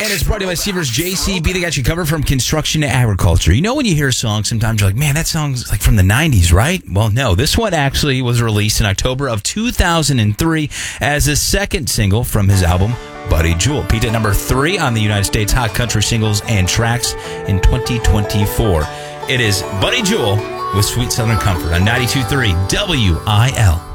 And it's brought to you by Seavers JCB. They got you covered from construction to agriculture. You know when you hear a song, sometimes you're like, man, that song's like from the 90s, right? Well, no. This one actually was released in October of 2003 as a second single from his album, Buddy Jewel. Peaked at number 3 on the United States Hot Country Singles and Tracks in 2024. It is Buddy Jewel with Sweet Southern Comfort on 92.3 WIL.